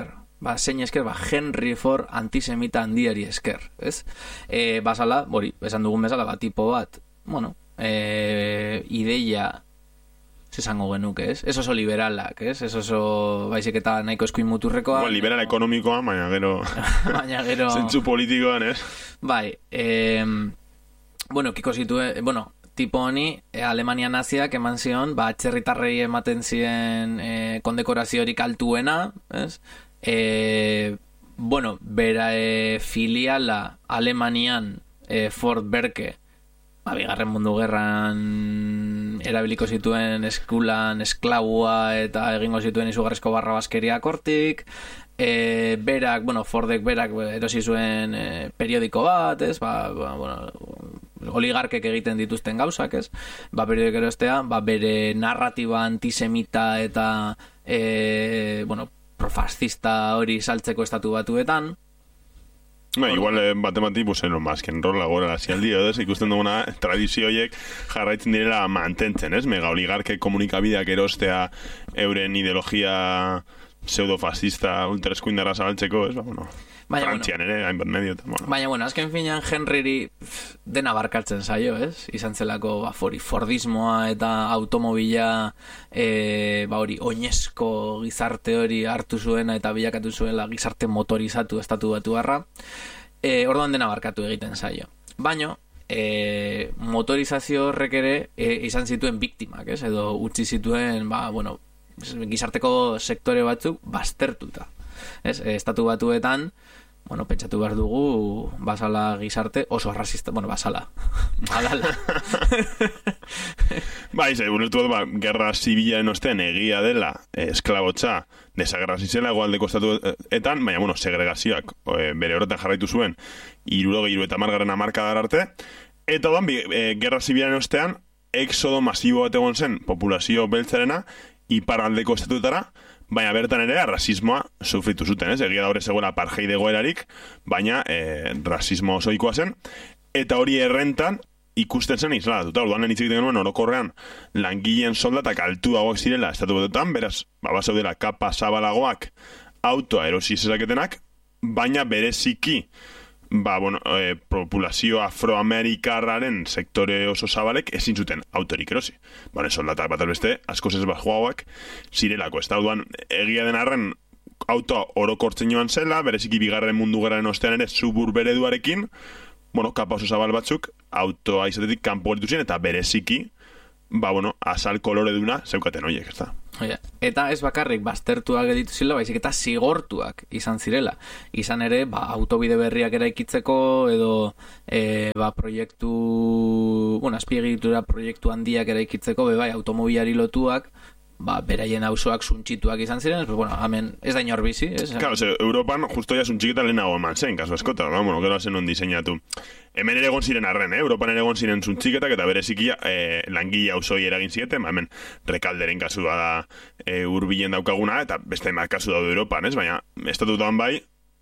zein esker, Henry Ford antisemita handiari esker, ez? Basala, hori, esan dugun bezala, tipo bat, bueno, ideia esango genuke, ez? Ez oso liberalak, ez? Ez oso baizik eta nahiko eskuin muturrekoa. Bueno, liberal ekonomikoa, baina gero... baina gero... Zentzu politikoan, ez? Bai, bueno, kiko zituen, bueno, tipo honi, Alemania naziak eman zion, atzerritarrei ematen ziren kondekoraziorik altuena, ez? Bueno, bera filiala Alemanian Ford Berke, bigarren mundu gerran erabiliko zituen eskulan esklabua eta egingo zituen izugarrizko barrabaskeria hortik, berak, bueno, Fordek berak erosi zuen periodiko bat, ez? Bueno, oligarkek egiten dituzten gauzak, ez? Periodiko erostea, bere narratiba antisemita eta bueno, profascista hori saltzeko estatu batuetan. Igual batemati, pues, lo más que enrola gora la sialdia, ez? Ikusten duguna tradizio horiek jarraitzen direla mantentzen, ez? Mega oligarke komunikabideak erostea euren ideologia pseudo-fascista ultraeskuindarra zabaltzeko, ez? Bueno, Frantzian ere, hainbat medio. Bueno. Baina, bueno, azken finean Henryri dena barkatzen zaio, ez? Izan zelako, Fordismoa eta automobila hori, oinezko gizarte hori hartu zuena eta bilakatu zuela gizarte motorizatu estatu batuarra. Orduan dena barkatu egiten zaio. Baina, motorizazio horrek ere izan zituen biktimak, ez? Edo utzi zituen, bueno, gizarteko sektore batzuk baztertuta. Ez? Estatu batuetan, bueno, pentsatu behar dugu basala gizarte oso arrazista, bueno, basala. Adala. Ulertu bat, gerra zibilaren ostean egia dela esklabotza desagerrazizela egoaldeko estatuetan, baina, bueno, segregazioak bere horretan jarraitu zuen 70 hamarkadar arte, eta odan, gerra zibilaren ostean exodo masibo bat egon zen populazio beltzarena iparraldeko estatuetara, baina bertan ere rasismoa sufritu zuten, ez? Egia da hori zegoela apartheid egoerarik, baina rasismo osoikoa zen, eta hori errentan ikusten zen isladatuta. Orduan hitz egiten genuen orokorrean langileen soldatak altuagoak zirela estatu batuetan, beraz, basaudela kapa zabalagoak autoa erosi zezaketenak, baina bereziki populazio afroamerikarraren sektore oso zabalek ezin zuten autorik erosi. Soldatak bat albeste, askoz ez bajuagoak zirelako. Ez da, orduan, egia den arren autoa orokortzen joan zela, bereziki bigarren mundu gerraren ostean ere suburbereduarekin, kapa oso zabal batzuk, autoa izatetik kanpo geritu ziren, eta bereziki, azal koloreduna zeukaten horiek, ez da. Eta ez bakarrik baztertuak editu zila, baizik eta zigortuak izan zirela. Izan ere, autobide berriak eraikitzeko edo proiektu, azpiegitura proiektu handiak eraikitzeko, automobilari lotuak, beraien auzoak suntxituak izan ziren, hemen ez da inor bizi, ez? Claro, Europan justo ya suntxiketa lehenago eman zen, kasu askota, gero hazen non diseinatu. Hemen ere egon ziren arren, Europan ere egon ziren suntxiketak, eta berezikia langile auzoi eragin zieten, hemen rekalderen kasua da hurbilen daukaguna, eta beste emat kasu daude Europan, ez? Baina, estatutuan bai,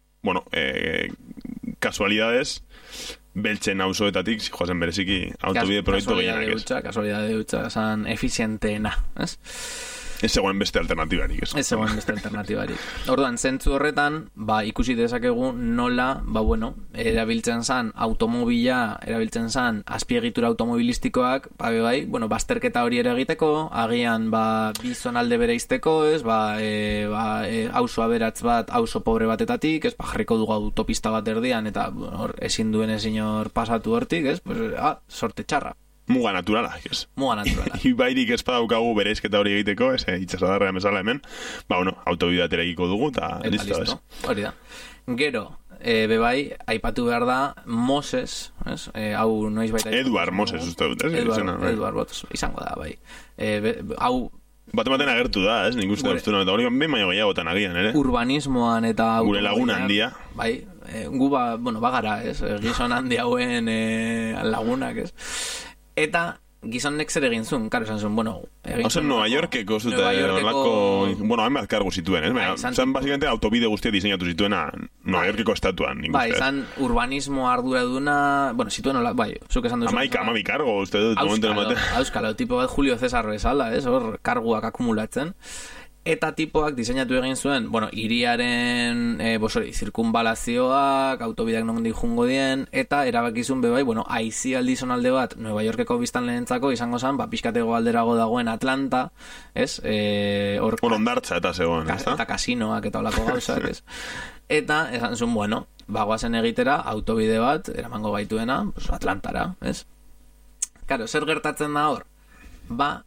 kasualidades, beltzen auzoetatik, joazen bereziki autobide proiektu gehienak, ez? Kasualidade dutxa, esan efizienteena, ez? Ez zegoen beste alternatibarik, ez? Ez zegoen beste alternatibarik. Orduan, zentzu horretan, ikusi dezakegu nola, erabiltzen zan automobila, erabiltzen zan azpiegitura automobilistikoak, bazterketa hori ere egiteko, agian, bi zonalde bere izteko, ez? Auzo aberatz bat, auzo pobre batetatik, ez? Jarriko dugu autopista bat erdian, eta ezin duen ezin hor pasatu hortik, ez? Sorte txarra. Muga naturala, ez? Muga naturala. Ibairik ez padaukagu bereizketa hori egiteko, ez? Itxasadarra emezala hemen, autobidatera egiko dugu, eta listo, ez? Hori da. Gero, aipatu behar da Moses, ez? Hau noiz baita... Eduard Moses, uste dut, ez? Eduard Moses, izango da, bai. Hau... Bate-baten agertu da, ez? Nik uste dut, eta hori behin baino gehiagotan agian, ere? Urbanismoan eta... Gure laguna handia. Bai, gu bagara, ez? Gizon handi hauen lagunak, ez? Eta gizonek zer egin zuen, karo esan zuen, Nueva Yorkeko zute, hainbat kargu zituen, ez? Zan, basikamente, autobide guztia diseinatu zituena Nueva Yorkeko estatuan, nik uste. Zan, urbanismo arduraduna, zituen, zuk esan duzu. Amami kargo, uste dut, momentu ematen. Auskalo, tipo bat Julio Cesar bezala, ez? Hor, karguak akumulatzen. Eta tipoak diseinatu egin zuen, bueno, hiriaren zirkunbalazioak, autobideak nondik jungo dien, eta erabakizun bebai, bueno, aizialdi zonalde bat, Nueva Yorkeko biztanleentzako izango zen, pixkatego alderago dagoen Atlanta, ez? Ondartza eta zegoen, ez da? Eta kasinoak eta olako gauzak, ez? Eta, esan zuen, bueno, bagoazen egitera, autobide bat, eramango gaituena, pues, Atlantara, ez? Karo, zer gertatzen da hor? Ba,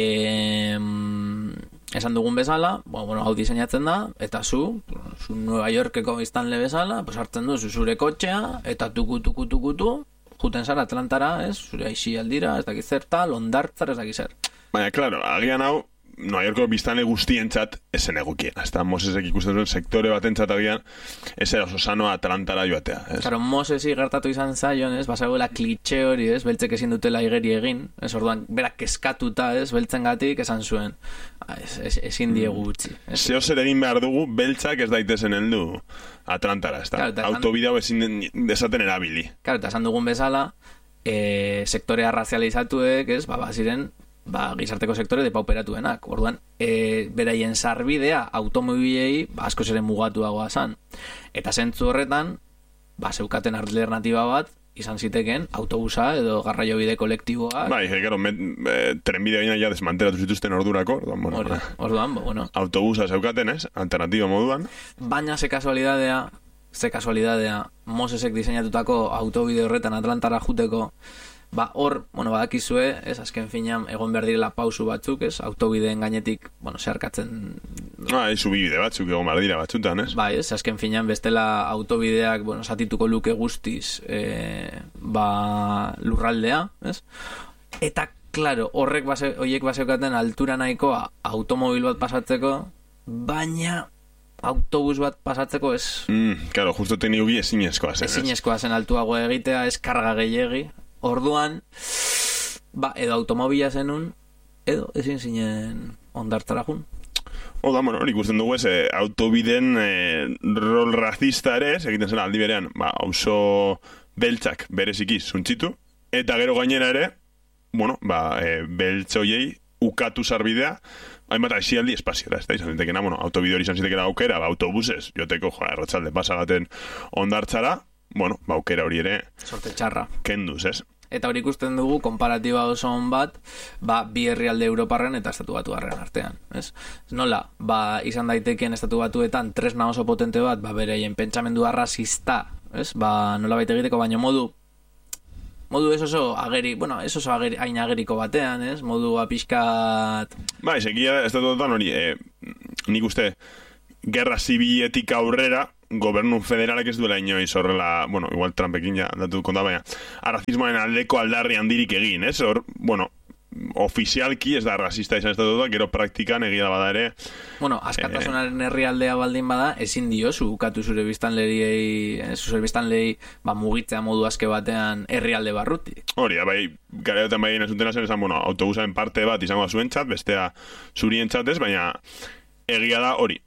esan dugun bezala, bueno, hau diseinatzen da, eta zu Nueva Yorkeko biztanle bezala, pues hartzen duzu zure kotxea, eta tuku, juten zara Atlantara, ez? Zure aixi aldira, ez dakiz zer tal, ondartzar, ez dakiz zer. Baina, klaro, agian hau, Nueva Yorko biztanle guztientzat esen egokiena. Ez da, Mosesek ikusten zuen sektore batentzat agian, ez era oso sano Atlantara joatea. Ez? Claro, Mosesi gertatu izan zaion, ez? Basagoela klitxe hori, ez? Beltzek ezin dutela igeri egin, ez? Orduan, berak eskatuta, ez? Beltzengatik esan zuen. Ezin diegu utzi. Zeo zer egin behar dugu, beltzak ez daitezen heldu Atlantara, ez da? Claro, autobidea ezin desaten erabili. Claro, eta esan dugun bezala, sektorea razializatuek, ez? Ziren, gizarteko sektore depauperatuenak. Orduan, beraien sarbidea automobilei asko zeren mugatuagoa zan. Eta zentzu horretan, zeukaten alternatiba bat, izan ziteken autobusa edo garraiobide kolektiboak. Claro, trenbidea gina ja desmantelatu zituzten ordurako. Orduan, bueno. Autobusa zeukaten, ez? Alternatiba moduan. Baina ze kasualidadea, Mosesek diseinatutako autobide horretan Atlantara juteko, hor, badakizue, ez, azken finean egon behar direla pausu batzuk, ez, autobideen gainetik, zeharkatzen... Subibide batzuk egon behar dira batzutan, ez? Ez, azken finean bestela autobideak, satituko luke guztiz, lurraldea, ez? Eta, klaro, horiek baseukaten altura nahikoa automobil bat pasatzeko, baina autobus bat pasatzeko ez... Claro, justo teknikoki ezinezkoa zen, ez? Ezinezkoa zen altuago egitea, ez karga gehiegi. Orduan, edo automobila zenun, edo ezin zinen ondartzara jun. Bueno, ikusten dugu ez, autobiden rol racista ere, egiten zen aldi berean, auzo beltzak bereziki zuntzitu, eta gero gainera ere, beltz hoiei ukatu sarbidea, hainbat aizialdi espaziora, ez da, izan zitekena, autobide hori izan zitekena aukera, autobusez, joteko, erratxalde pasagaten ondartzara, aukera hori ere... Sorte txarra. Kenduz, ez? Eta hori ikusten dugu, konparatiba oso on bat, bi herrialde Europarren eta estatu batuarren artean, ez? Nola, izan daitekeen estatu batuetan tresna oso potente bat, bereien pentsamendu arrazista, ez? Nola baita egiteko, baina modu ez oso ageri, ez oso hain ageriko batean, ez? Modu apiskat... Ezekia, estatu batuetan hori, nik uste, gerra zibiletik aurrera, gobernu federalek ez duela inoiz horrela, igual Trumpekin ja datu konta, baina arrazismoaren aldeko aldarri handirik egin, ez? Ofizialki ez da rasista izan estatuta, gero praktikan egia bada ere... Askatasunaren herrialdea baldin bada, ezin diozu ukatu zure biztanlei mugitzea modu aske batean herrialde barruti. Hori, garaiotan nesutena zen esan, autobusaren parte bat izango zuentzat, bestea zurientzat ez, baina egia da hori.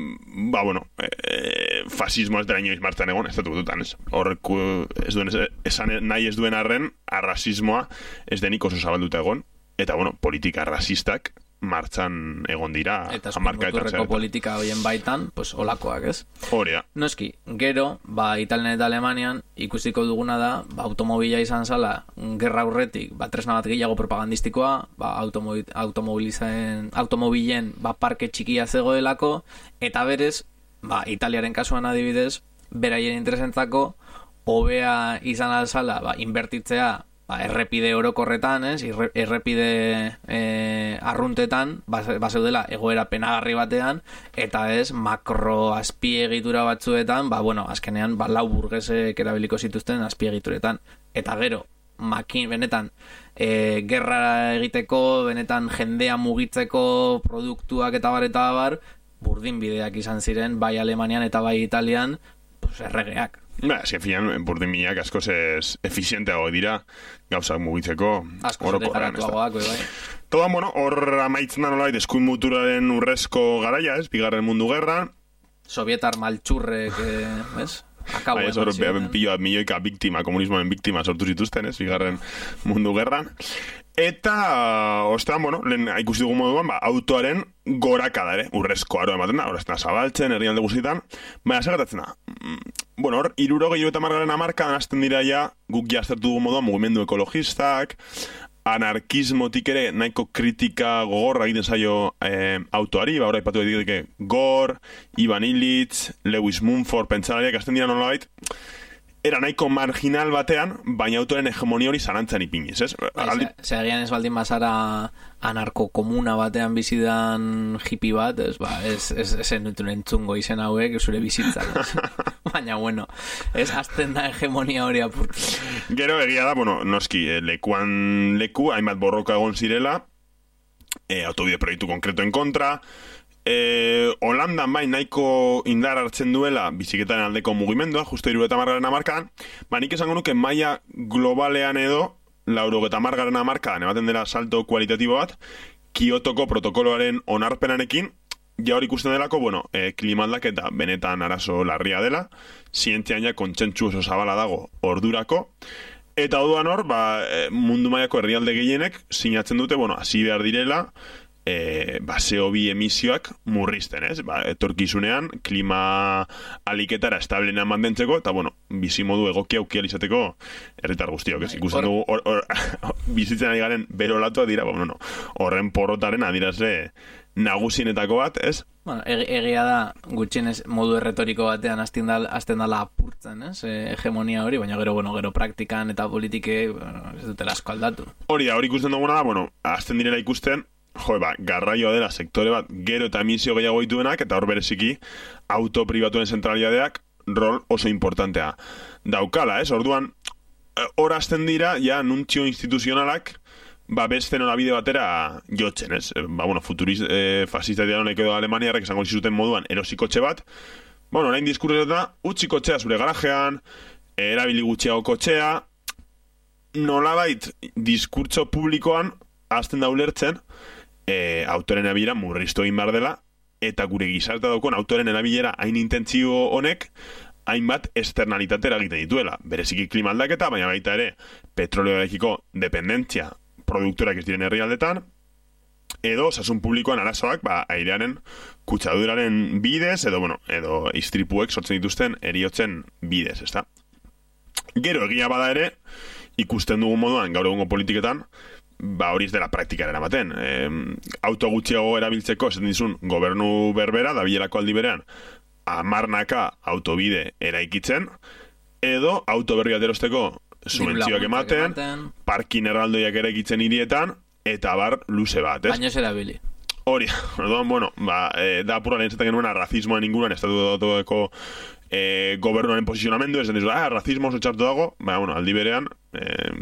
Fasismo ez dela inoiz martzan egon, estatu dutan, ez? Horrek nahi ez duen arren, arrasismoa ez denik oso zabalduta egon, eta, politika rasistak martzan egon dira hamarkaetan. Eta politika horien baitan, olakoak, ez? Hori da. Noski, gero, Italian eta Alemanian ikusiko duguna da, automobila izan zala, gerra aurretik, tresna bat gehiago propagandistikoa, automobilen parke txikia zegoelako, eta berez, Italiaren kasuan adibidez, beraien interesentzako, hobea izan alzala, inbertitzea, errepide orokorretan, ez? Errepide arruntetan, bazeudela egoera penagarri batean, eta ez, makro azpiegitura batzuetan, azkenean, lau burgesek erabiliko zituzten azpiegituretan. Eta gero, benetan, gerra egiteko, benetan jendea mugitzeko produktuak eta bar, burdin bideak izan ziren, bai Alemanian eta bai Italian, erregeak. Azken finan, burdin bideak askoz efizienteago dira, gauzak mugitzeko, orokorrean. Todan, hor amaitzen da nolait, eskuin muturaren urrezko garaia, ez? Bigarren mundu gerra. Sovietar maltxurrek, ez? Akabo milioika biktima, komunismoen biktima sortu zituzten, ez, bigarren mundu gerran. Eta, ostean, bueno, lehen ikusi dugu moduan, autoaren gorakada ere, urrezko aro ematen da, horazten zabaltzen, herrialde guztietan, baina segatatzen da. Bueno, hor, 70 hamarkadan hasten dira ja, guk jaztertu dugu moduan, mugimendu ekologistak, anarkismotik ere nahiko kritika gogorra egiten zaio autoari, ora ipatu diteke Gore, Ivan Illich, Lewis Mumford, pentsalariak hasten dira nolabait, era nahiko marginal batean, baina autoren hegemonia hori zalantzan ipiniz, ez? Segian ez baldin bazara anarko komuna batean bizidan hippie bat, ez entzungo izen hauek zure bizitzan. Baina, bueno, ez azten da hegemonia hori apurtu. Gero egia da, bueno, noski, lekuan leku, hainbat borroka egon zirela, autobide proiektu konkretoen kontra, Holandan bai nahiko indar hartzen duela biziketaren aldeko mugimendua, justo 70 hamarkadan, nik esango nuke maila globalean edo 90 hamarkadan ematen dela salto kualitatibo bat, Kiotoko protokoloaren onarpenarekin, ja hori ikusten delako, bueno, klimaldaketa benetan arazo larria dela, zientzian ja kontsentsu oso zabala dago ordurako, eta orduan hor, mundu mailako herrialde gehienek sinatzen dute, bueno, hasi behar direla, CO2 emisioak murrizten, ez? Etorkizunean, klima aliketara establenean mantentzeko, eta, bueno, bizimodu egokia aukial izateko herritar guztiok, ez? Ikusten dugu, bizitzen ari garen berolatua dira, horren porrotaren adirazle nagusinetako bat, ez? Bueno, egia da, gutxienez modu erretoriko batean hasten dala apurtzen, ez? Hegemonia hori, baina gero praktikan eta politike ez dutela asko aldatu. Hori ikusten duguna da, hasten direla ikusten, garraioa dela sektore bat gero eta emisio gehiago dituenak, eta hor bereziki auto pribatuen zentralidadeak rol oso importantea daukala, ez? Orduan, hor hasten dira, ja, nuntzio instituzionalak, beste norabide batera jotzen, ez? Fasista dira honek edo Alemaniarrek esango zizuten moduan erosikotxe bat, orain diskurretan utzi kotxea zure garajean, erabili gutxiago kotxea, nolabait diskurtso publikoan hasten da ulertzen, autoren erabilera murriztu egin behar dela, eta gure gizartea daukon autoren erabilera hain intentzio honek hainbat externalitate eragiten dituela. Bereziki klima aldaketa, baina baita ere petroleoarekiko dependentzia produktorak ez diren herrialdetan, edo osasun publikoan arazoak airearen kutsaduraren bidez, edo istripuek sortzen dituzten heriotzen bidez, ezta? Gero egia bada ere, ikusten dugun moduan gaur egungo politiketan, hori ez dela praktikara eramaten. Auto gutxiago erabiltzeko, esaten dizun, gobernu berbera, dabilelako aldi berean, 10 autobide eraikitzen, edo auto berri bat erosteko subentzioak ematen, parkin erraldoiak eraikitzen hirietan, eta bar luze bat, ez? Baina ez erabili. Hori, da apura lehen zaten genuen razismoen inguruan, estatu datueko gobernuaren posizionamendu, esan dizu, razismo oso txartu dago, aldi berean,